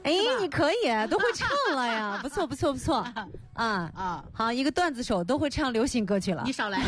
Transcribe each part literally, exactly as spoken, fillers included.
哎，你可以都会唱了呀，不错不错不错啊啊！好，一个段子手都会唱流行歌曲了。 你少来。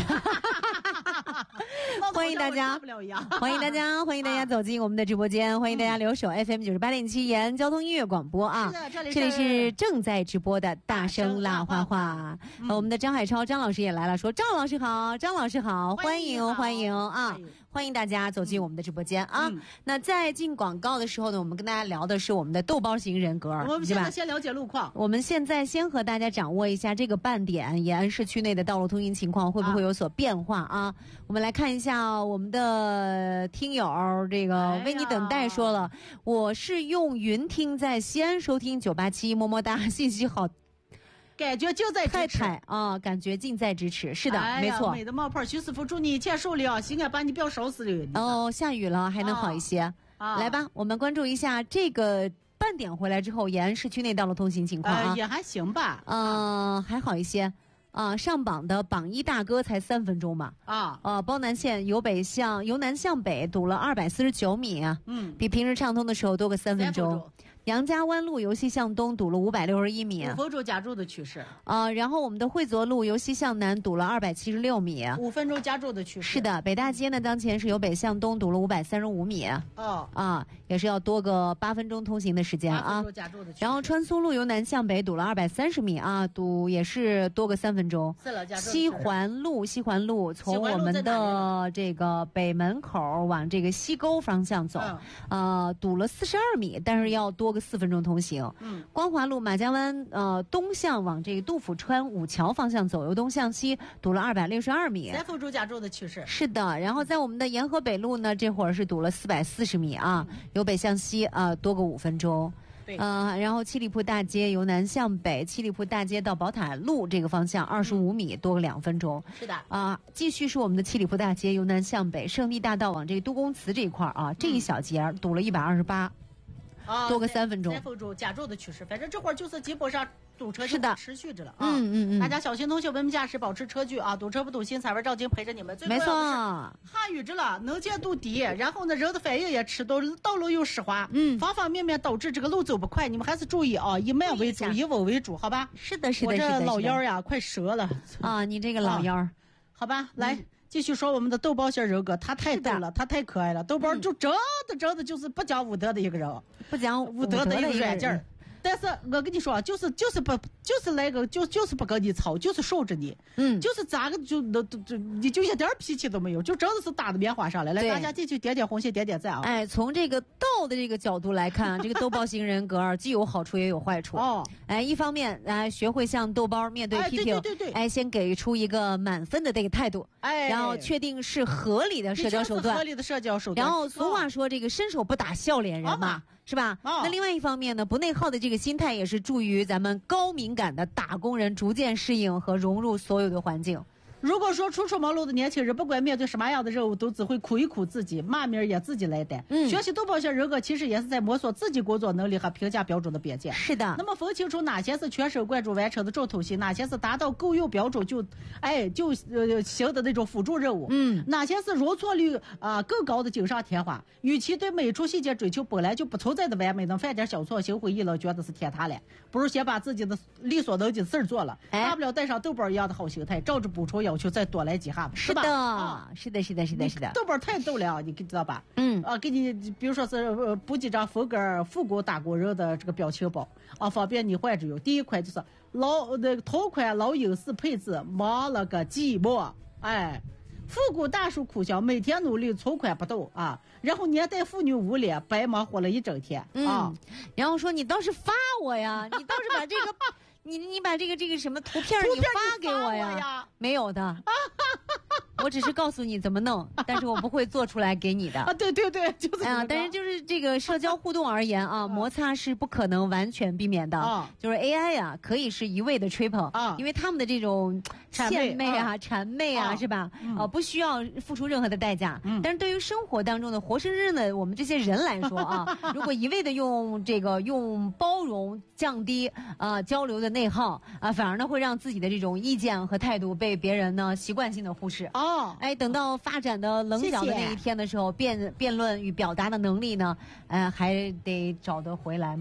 欢迎大家，欢迎大家，欢迎大家走进我们的直播间，欢迎大家留守 F M 九十八点七延安交通音乐广播啊！ 这里这里是正在直播的大声辣话话。嗯、我们的张海超张老师也来了，说张老师好，张老师好，欢迎欢迎啊！欢迎大家走进我们的直播间啊！嗯、那在进广告的时候呢，我们跟大家聊的是我们的豆包型人格， 我们现在先了解路况。 我们现在先和大家掌握一下这个半点延安市区内的道路通行情况会不会有所变化啊？啊我们来看一下我们的听友这个为你等待说了，哎、我是用云听在西安收听九八七，么么哒，信息好。 感觉就在太太啊，感觉近在咫尺，是的， 哎、 没错。 美的冒泡，徐师傅祝你一切顺利啊！西安把你不要烧死了。 哦，下雨了还能好一些。啊、来吧，我们关注一下这个半点回来之后，延安市区内道路通行情况啊， 呃、也还行吧。 嗯、呃，还好一些。啊，上榜的榜一大哥才三分钟嘛！ 啊， 呃，包南线由北向由南向北堵了二百四十九米啊， 嗯， 比平时畅通的时候多个三分钟。杨家湾路由西向东堵了五百六十一米， 五分钟加重的趋势。 呃，然后我们的惠泽路由西向南堵了二百七十六米， 五分钟加重的趋势。 是的，北大街呢当前是由北向东堵了五百三十五米， 哦， 啊，也是要多个八分钟通行的时间啊。 八分钟加重的趋势。 然后川苏路由南向北堵了二百三十米啊，堵也是多个三分钟。 是了，加重。 西环路，西环路从我们的这个北门口往这个西沟方向走，嗯、呃，堵了四十二米，但是要多个四分钟通行。 嗯， 光华路马家湾呃东向往这个杜甫川五桥方向走，由东向西堵了二百六十二米， 三分钟加重的趋势。 是的，然后在我们的沿河北路呢，这会儿是堵了四百四十米啊，嗯、由北向西啊、呃、多个五分钟。 对， 呃，然后七里铺大街由南向北，七里铺大街到宝塔路这个方向二十五米，多个两分钟。 是的， 啊、呃，继续是我们的七里铺大街由南向北，胜利大道往这个都公祠这一块啊，这一小节堵了一百二十八。 啊， 多个三分钟， 三分钟加重的趋势，反正这会儿就是基本上堵车是的持续着了啊。 嗯嗯嗯， 大家小心同学文明驾驶，保持车距啊，堵车不堵心，彩文照经陪着你们。最没错， 下雨着了，能见度低，然后呢，人的反应也迟钝，道路又湿滑， 嗯， 方方面面导致这个路走不快，你们还是注意啊，以慢为主，以稳为主，好吧？ 是的，是的， 我这老腰呀， 是快折了啊！你这个老腰，啊、 好吧，来。嗯继续说我们的豆包型人格，他太逗了，他太可爱了。豆包就真的真的就是不讲武德的一个人， 不讲武德的一个软劲儿。但是我跟你说，就是就是不就是来个就就是不跟你吵，就是受着你， 嗯， 就是咋个就都就你就一点脾气都没有，就真的是打的棉花上来。来，大家进去点点红心，点点赞啊！ 哎，从这个道的这个角度来看，这个豆包型人格既有好处也有坏处哦。 哎，一方面哎，学会向豆包面对批评， 哎，对对对对， 哎，先给出一个满分的这个态度， 哎， 然后确定是合理的社交手段， 合理的社交手段。 然后俗话说这个伸手不打笑脸人嘛。哦是吧？ 哦、 那另外一方面呢，不内耗的这个心态也是助于咱们高敏感的打工人逐渐适应和融入所有的环境。 如果说初出茅庐的年轻人，不管面对什么样的任务，都只会苦一苦自己，骂名也自己来担。 嗯， 学习豆包型人格其实也是在摸索自己工作能力和评价标准的边界。 是的。 那么分清楚哪些是全神贯注完成的重头戏，哪些是达到够用标准就，哎就呃行的那种辅助任务。 嗯， 哪些是容错率啊、呃、更高的锦上添花。与其对每处细节追求本来就不存在的完美，能犯点小错，心灰意冷，觉得是天塌了，不如先把自己的力所能及的事儿做了，大、哎、不了带上豆包一样的好心态，照着补充要求再多来几。 是的、啊，是的，是的，是的，是的， 豆包太逗了，你知道吧？ 嗯啊，给你比如说是呃补几张风格复古打工人的这个表情包啊，方便你换着用。第一款就是老那个同款老英式配置，忙了个寂寞，哎。复古大叔苦笑，每天努力存款不动啊，然后年代妇女无脸，白忙活了一整天、 嗯、 啊。 然后说你倒是发我呀，你倒是把这个你你把这个这个什么图片你发给我呀？ 我呀没有的。我只是告诉你怎么弄，但是我不会做出来给你的啊！对对对，就是哎呀，但是就是这个社交互动而言啊，摩擦是不可能完全避免的啊。 就是 A I 呀，可以是一味的吹捧啊， 因为他们的这种献媚啊、谄媚啊，是吧？啊，不需要付出任何的代价。 嗯， 但是对于生活当中的活生生的我们这些人来说啊，如果一味的用这个用包容降低啊交流的内耗啊，反而呢会让自己的这种意见和态度被别人呢习惯性的忽视。 哦， 哎，等到发展的棱角的那一天的时候，谢谢辩辩论与表达的能力呢，呃，还得找得回来吗？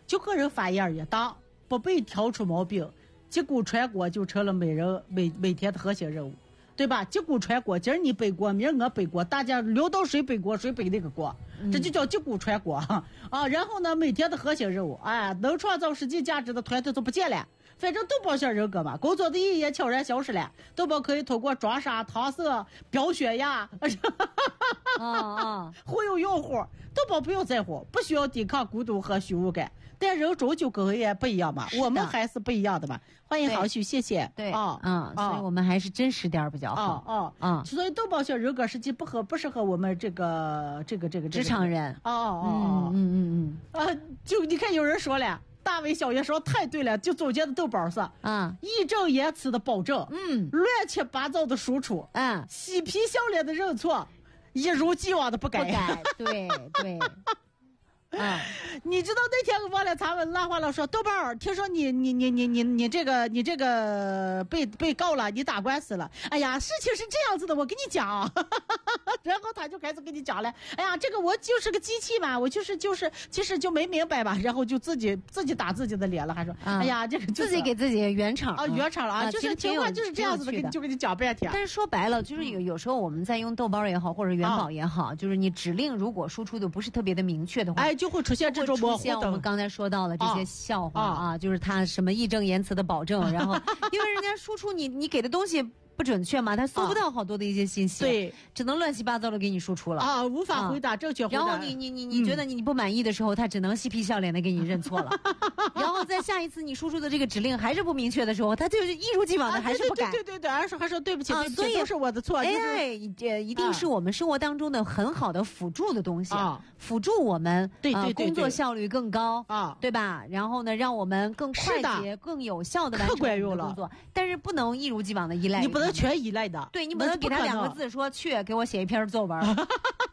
就个人发言也大，不被挑出毛病，击鼓传国就成了每人每每天的核心任务，对吧？击鼓传国，今儿你背锅，明儿我背锅，大家流到谁背锅谁背那个锅，嗯、这就叫击鼓传国啊。然后呢，每天的核心任务，哎，能创造实际价值的团队就不见了。反正豆包像人格嘛，工作的意义也悄然消失了。豆包可以通过装傻、搪塞、飙血压， 啊啊， 忽悠用户。豆包不用在乎，不需要抵抗孤独和虚无感。但人终究跟我也不一样嘛，我们还是不一样的嘛。欢迎好许，谢谢。 对啊，嗯，所以我们还是真实点比较好。 哦哦，所以豆包像人格实际不合不适合我们这个这个这个职场人。 哦哦哦， 嗯嗯嗯啊，就你看有人说了。大卫小爷说太对了，就总结的豆包上， 啊， 义正言辞的保证， 嗯， 乱七八糟的输出， 嗯， 嬉皮笑脸的认错，一如既往的不改， 不改，对对。 啊，你知道那天我忘了他们拉话了，说豆包，听说你你你你你你这个你这个被被告了，你打官司了。哎呀，事情是这样子的，我跟你讲。然后他就开始跟你讲了，哎呀，这个我就是个机器嘛，我就是就是其实就没明白吧，然后就自己自己打自己的脸了，还说， 啊、 哎呀，这个、就是、 自己给自己圆场啊，圆场了啊， 啊就是情况就是这样子的，就跟你讲半天。 但是说白了，就是有有时候我们在用豆包也好，或者元宝也好，啊、就是你指令如果输出的不是特别的明确的话， 哎，就会出现这种模糊的。 我们刚才说到了这些笑话啊，啊就是他什么义正言辞的保证，然后因为人家输出你你给的东西不准确嘛，他搜不到好多的一些信息， 对， 只能乱七八糟的给你输出了啊，无法回答正确回答。 然后你你你你觉得你不满意的时候，他只能嬉皮笑脸的给你认错了。然后在下一次你输出的这个指令还是不明确的时候，他就是一如既往的还是不改。 对对对，还说还说对不起， 啊，所以都是我的错。 哎，这一定是我们生活当中的很好的辅助的东西，辅助我们对对工作效率更高啊， 对吧？然后呢，让我们更快捷、更有效的完成我们的工作。但是不能一如既往的依赖， 你不能全依赖的。 对，你不能给他两个字说去给我写一篇作文，